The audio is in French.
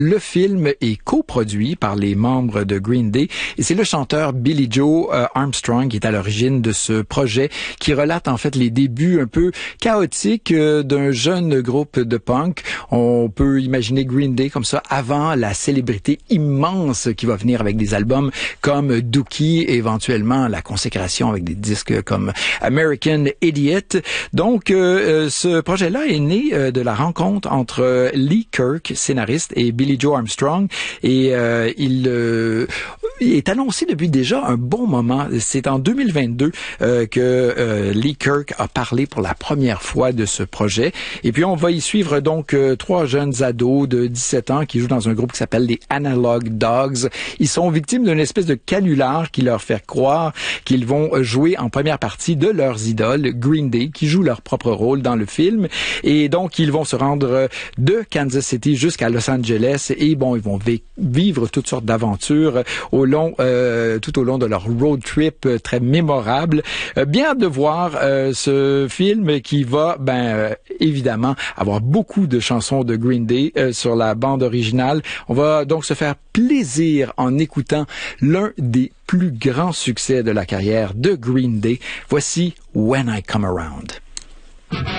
Le film est coproduit par les membres de Green Day et c'est le chanteur Billie Joe Armstrong qui est à l'origine de ce projet qui relate en fait les débuts un peu chaotiques d'un jeune groupe de punk. On peut imaginer Green Day comme ça avant la célébrité immense qui va venir avec des albums comme Dookie et éventuellement la consécration avec des disques comme American Idiot. Donc ce projet-là est né de la rencontre entre Lee Kirk, scénariste, et Billie Joe Armstrong et il est annoncé depuis déjà un bon moment. C'est en 2022 que Lee Kirk a parlé pour la première fois de ce projet. Et puis on va y suivre donc trois jeunes ados de 17 ans qui jouent dans un groupe qui s'appelle les Analog Dogs. Ils sont victimes d'une espèce de canular qui leur fait croire qu'ils vont jouer en première partie de leurs idoles, Green Day, qui jouent leur propre rôle dans le film. Et donc ils vont se rendre de Kansas City jusqu'à Los Angeles. Et bon, ils vont vivre toutes sortes d'aventures tout au long de leur road trip très mémorable. Bien hâte de voir ce film qui va, évidemment, avoir beaucoup de chansons de Green Day sur la bande originale. On va donc se faire plaisir en écoutant l'un des plus grands succès de la carrière de Green Day. Voici When I Come Around.